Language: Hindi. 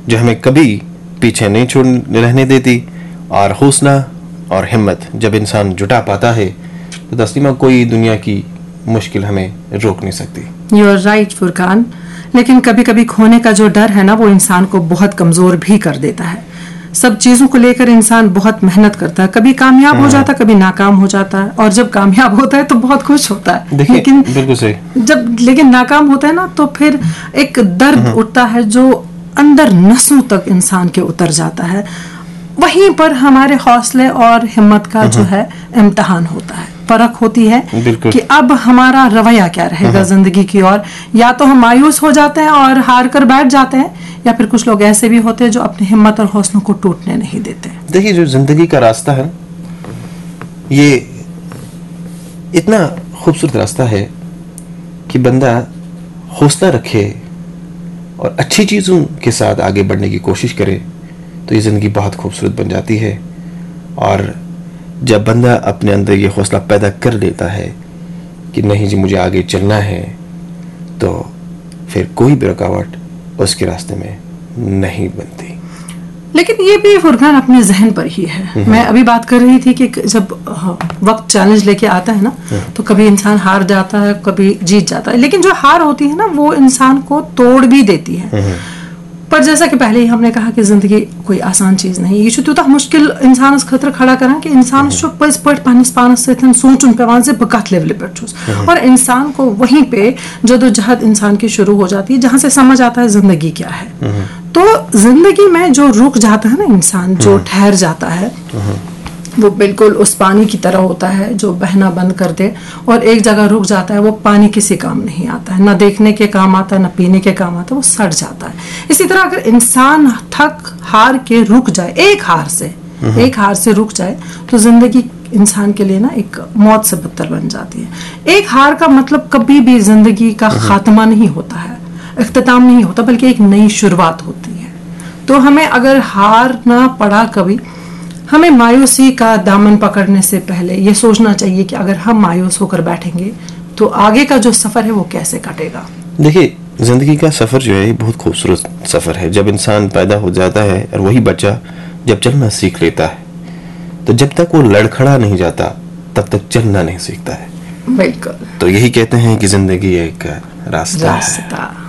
जो हमें कभी पीछे नहीं छोड़ रहने देती, और हौसला और हिम्मत जब इंसान जुटा पाता है तो तस्लीमा कोई दुनिया की मुश्किल हमें रोक नहीं सकती। यू आर राइट फुरकान, लेकिन कभी कभी खोने का जो डर है ना, वो इंसान को बहुत कमजोर भी कर देता है। सब चीजों को लेकर इंसान बहुत मेहनत करता है, कभी कामयाब हो जाता है, कभी नाकाम हो जाता है, और जब कामयाब होता है तो बहुत खुश होता है, लेकिन बिल्कुल सही, जब नाकाम होता है ना तो फिर एक दर्द उठता है जो अंदर नसों तक इंसान के उतर जाता है। वहीं पर हमारे हौसले और हिम्मत का जो है इम्तिहान होता है, परख होती है कि अब हमारा रवैया क्या रहेगा जिंदगी की ओर। या तो हम मायूस हो जाते हैं और हार कर बैठ जाते हैं, या फिर कुछ लोग ऐसे भी होते हैं जो अपनी हिम्मत और हौसलों को टूटने नहीं देते। देखिए, जो जिंदगी का रास्ता है ये इतना खूबसूरत रास्ता है कि बंदा हौसला रखे और अच्छी चीजों के साथ आगे बढ़ने की कोशिश करे तो ये जिंदगी बहुत खूबसूरत बन जाती है। और जब बंदा अपने अंदर ये हौसला पैदा कर लेता है कि नहीं जी मुझे आगे चलना है, तो फिर कोई भी रुकावट उसके रास्ते में नहीं बनती। लेकिन ये भी फुरकान अपने जहन पर ही है। मैं अभी बात कर रही थी कि जब वक्त चैलेंज लेके आता है ना, तो कभी इंसान हार जाता है, कभी जीत जाता है, लेकिन जो हार होती है ना वो इंसान को तोड़ भी देती है। पर जैसा कि पहले ही हमने कहा कि जिंदगी कोई आसान चीज नहीं, ये तूत मुश्किल इंसानस खतर खड़ा करान कि इंसान पज पे पन्निस पानस सतन सोचुन पेवान से बह कत लेवल पे छुस, और इंसान को वहीं पे जदोजहद इंसान की शुरू हो जाती है जहां से समझ आता है जिंदगी क्या है। तो जिंदगी में जो रुक जाता है ना इंसान, जो ठहर जाता है, वो बिल्कुल उस पानी की तरह होता है जो बहना बंद कर दे और एक जगह रुक जाता है। वो पानी किसी काम नहीं आता है, ना देखने के काम आता है, ना पीने के काम आता है, वो सड़ जाता है। इसी तरह अगर इंसान थक हार के रुक जाए, एक हार से रुक जाए, तो जिंदगी इंसान के लिए ना एक मौत से बदतर बन जाती है। एक हार का मतलब कभी भी जिंदगी का खात्मा नहीं होता है, इख्तिताम नहीं होता, बल्कि एक नई शुरुआत होती है। तो हमें अगर हार ना पड़ा कभी, हमें मायूसी का दामन पकड़ने से पहले ये सोचना चाहिए कि अगर हम मायूस होकर बैठेंगे तो आगे का जो सफर है वो कैसे कटेगा। देखिए, जिंदगी का सफर जो है बहुत खूबसूरत सफर है। जब इंसान पैदा हो जाता है और वही बच्चा जब चलना सीख लेता है, तो जब तक वो लड़खड़ा नहीं जाता तब तक चलना नहीं सीखता है। बिल्कुल। तो यही कहते हैं कि जिंदगी एक रास्ता है।